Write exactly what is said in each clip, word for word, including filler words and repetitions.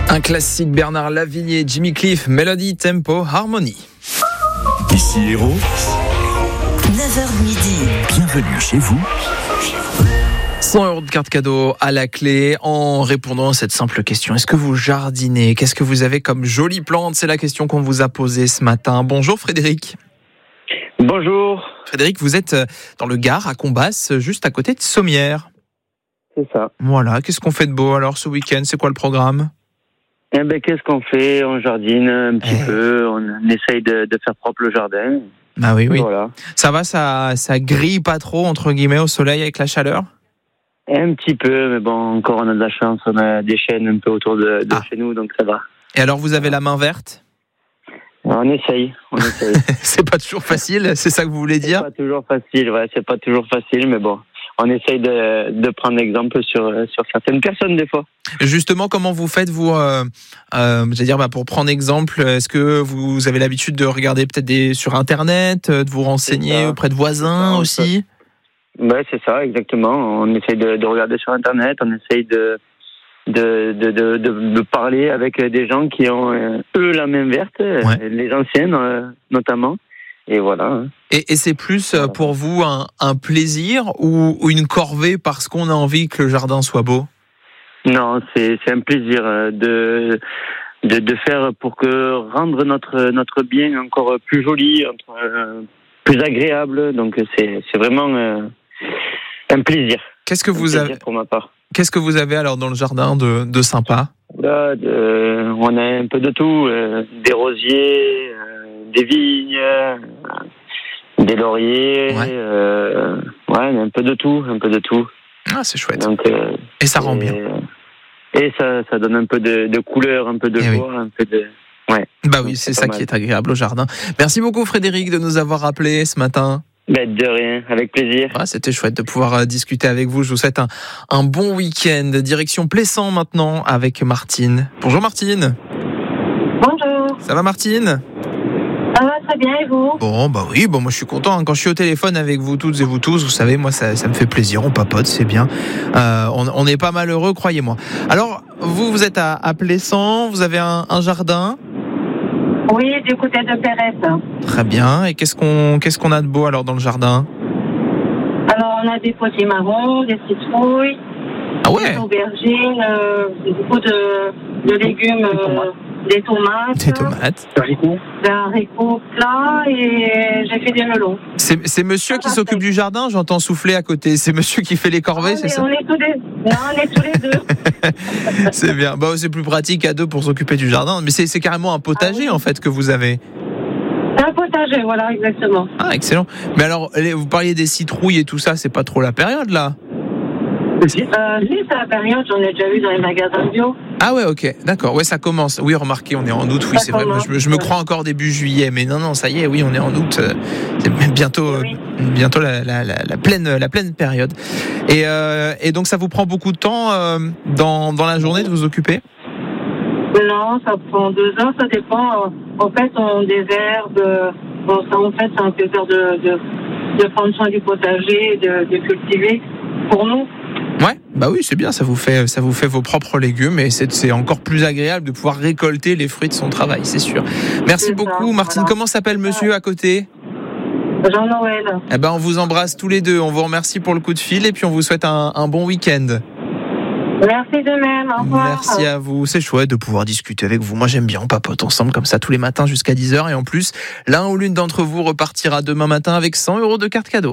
Un classique, Bernard Lavilliers, Jimmy Cliff, Mélodie, Tempo, Harmonie. Ici Héros, neuf heures midi. Bienvenue chez vous. cent euros de carte cadeau à la clé en répondant à cette simple question. Est-ce que vous jardinez ? Qu'est-ce que vous avez comme jolies plantes ? C'est la question qu'on vous a posée ce matin. Bonjour Frédéric. Bonjour. Frédéric, vous êtes dans le Gard, à Combas, juste à côté de Sommières. C'est ça. Voilà, qu'est-ce qu'on fait de beau alors ce week-end ? C'est quoi le programme ? Eh ben, qu'est-ce qu'on fait ? On jardine un petit Eh. peu, on essaye de, de faire propre le jardin. Ah oui, oui. Voilà. Ça va, ça, ça grille pas trop, entre guillemets, au soleil avec la chaleur ? Un petit peu, mais bon, encore on a de la chance, on a des chênes un peu autour de, de Ah. chez nous, donc ça va. Et alors, vous avez la main verte ? On essaye, on essaye. C'est pas toujours facile, c'est ça que vous voulez C'est dire ? pas toujours facile, ouais, c'est pas toujours facile, mais bon, on essaye de, de prendre exemple sur, sur certaines personnes des fois. Justement, comment vous faites, vous, euh, euh, c'est-à-dire bah, pour prendre exemple, est-ce que vous avez l'habitude de regarder peut-être des, sur Internet, de vous renseigner ça. auprès de voisins Ça, on aussi ? Ouais, c'est ça, exactement. On essaye de, de regarder sur Internet, on essaye de, de, de, de, de, de parler avec des gens qui ont, euh, eux, la main verte, Ouais. les anciennes euh, notamment. Et voilà. Et, et c'est plus euh, pour vous un, un plaisir ou, ou une corvée parce qu'on a envie que le jardin soit beau ? Non, c'est, c'est un plaisir euh, de, de, de faire pour que rendre notre, notre bien encore plus joli, entre, euh, plus agréable. Donc c'est, c'est vraiment euh, un plaisir. Qu'est-ce que Un vous plaisir avez pour ma part. Qu'est-ce que vous avez alors dans le jardin de, de sympa ? Là, de, on a un peu de tout, euh, des rosiers, euh, des vignes, euh, des lauriers, Ouais. euh, ouais, un peu de tout, un peu de tout. Ah, c'est chouette. Donc, euh, Et ça rend et, bien. Et ça, ça donne un peu de, de couleur, un peu de Eh oui. joie, un peu de. Ouais. Bah oui, Donc, c'est c'est ça pas qui mal. est agréable au jardin. Merci beaucoup Frédéric de nous avoir appelés ce matin. Ben, de rien, avec plaisir. Ah, c'était chouette de pouvoir euh, discuter avec vous. Je vous souhaite un, un bon week-end. Direction Plessan maintenant avec Martine. Bonjour Martine. Bonjour, Ça va Martine ? ça va très bien et vous ? Bon, bah oui, bon, moi je suis content. hein. Quand je suis au téléphone avec vous toutes et vous tous, vous savez, moi ça, ça me fait plaisir. On papote, c'est bien. Euh, on, on est pas malheureux, croyez-moi. Alors, vous, vous êtes à, à Plessan, vous avez un, un jardin ? Oui, du côté de Pérez. Très bien. Et qu'est-ce qu'on, qu'est-ce qu'on a de beau alors dans le jardin ? Alors, on a des potiers marrons, des citrouilles, Ah ouais, des aubergines, euh, beaucoup de, de légumes, euh, des tomates, des tomates. des haricots plats et j'ai fait des melons. C'est, c'est monsieur qui s'occupe du jardin, j'entends souffler à côté. C'est monsieur qui fait les corvées, on, c'est est, ça ? on est tous les, non, on est tous les deux. C'est bien. Bah, c'est plus pratique à deux pour s'occuper du jardin. Mais c'est, c'est carrément un potager Ah oui. en fait que vous avez. C'est un potager, voilà, exactement. Ah, excellent. Mais alors, les- vous parliez des citrouilles et tout ça, c'est pas trop la période là ? Euh, si, c'est la période, j'en ai déjà vu dans les magasins bio. Ah ouais, ok, d'accord. Ouais, ça commence. Oui, remarquez, on est en août. Oui, Ça c'est vrai. Moi, commence, je, me- je me ouais. crois encore début juillet, mais non, non, ça y est. Oui, on est en août. euh, C'est même bientôt, euh, Oui. bientôt la, la, la, la pleine, la pleine période. Et, euh, et donc, ça vous prend beaucoup de temps euh, dans, dans la journée de vous occuper ? Non, ça prend deux heures, ça dépend. En fait, on désherbe. Bon, ça, en fait, c'est un plaisir de, de, de prendre soin du potager, de, de cultiver pour nous. Ouais, bah oui, c'est bien, ça vous fait, ça vous fait vos propres légumes et c'est, c'est encore plus agréable de pouvoir récolter les fruits de son travail, c'est sûr. Merci C'est beaucoup, ça, Martine. voilà. Comment s'appelle monsieur à côté ? Jean-Noël. Eh ben, on vous embrasse tous les deux. On vous remercie pour le coup de fil et puis on vous souhaite un, un bon week-end. Merci de même. Au revoir. Merci à vous. C'est chouette de pouvoir discuter avec vous. Moi, j'aime bien. On papote ensemble comme ça tous les matins jusqu'à dix heures et en plus, l'un ou l'une d'entre vous repartira demain matin avec cent euros de carte cadeau.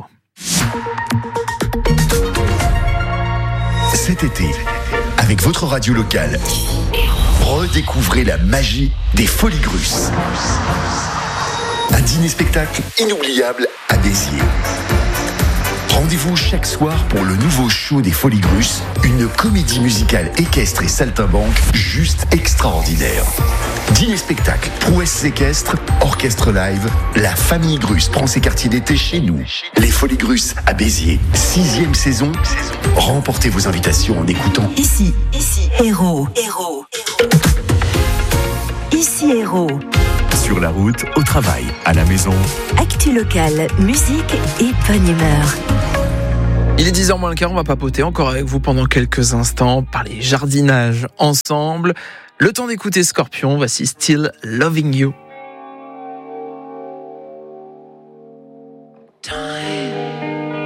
Cet été, avec votre radio locale, redécouvrez la magie des Folies Grusses. Un dîner-spectacle inoubliable à Béziers. Rendez-vous chaque soir pour le nouveau show des Folies Grusses, une comédie musicale équestre et saltimbanque juste extraordinaire. Dîner-spectacle, prouesses équestres, orchestre live, la famille Grusse prend ses quartiers d'été chez nous. Les Folies Grusses à Béziers, sixième saison. Remportez vos invitations en écoutant Ici, ici, Héros. Héros. Ici, Héros. sur la route, au travail, à la maison. Actu locale, musique et bonne humeur. Il est dix heures moins le quart, on va papoter encore avec vous pendant quelques instants, parler jardinage ensemble. Le temps d'écouter Scorpion, voici Still Loving You. Time.